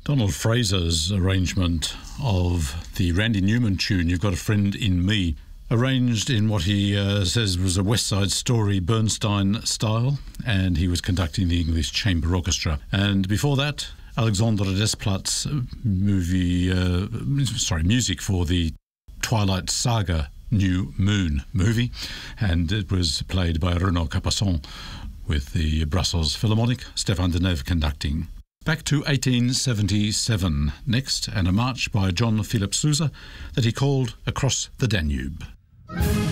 Donald Fraser's arrangement of the Randy Newman tune, You've Got a Friend in Me, arranged in what he says was a West Side Story Bernstein style, and he was conducting the English Chamber Orchestra. And before that, Alexandre Desplat's music for the Twilight Saga New Moon movie, and it was played by Renaud Capasson with the Brussels Philharmonic, Stéphane Denève conducting. Back to 1877 next, and a march by John Philip Sousa that he called Across the Danube.